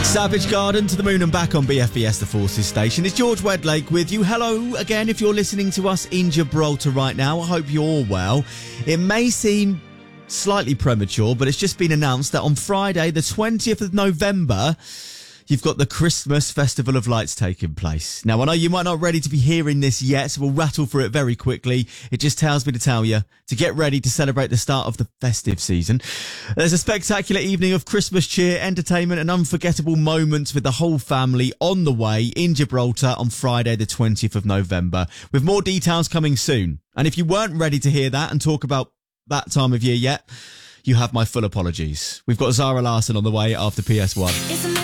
Savage Garden to the moon and back on BFBS, the Forces station. It's George Wedlake with you. Hello again if you're listening to us in Gibraltar right now. I hope you're all well. It may seem slightly premature, but it's just been announced that on Friday, the 20th of November, you've got the Christmas Festival of Lights taking place. Now, I know you might not be ready to be hearing this yet, so we'll rattle through it very quickly. It just tells me to tell you to get ready to celebrate the start of the festive season. There's a spectacular evening of Christmas cheer, entertainment and unforgettable moments with the whole family on the way in Gibraltar on Friday, the 20th of November, with more details coming soon. And if you weren't ready to hear that and talk about that time of year yet, you have my full apologies. We've got Zara Larsson on the way after PS1.